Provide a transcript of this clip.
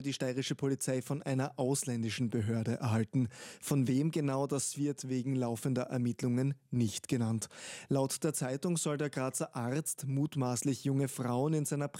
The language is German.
die steirische Polizei von einer ausländischen Behörde erhalten. Von wem genau, das wird wegen laufender Ermittlungen nicht genannt. Laut der Zeitung soll der Grazer Arzt mutmaßlich junge Frauen in seiner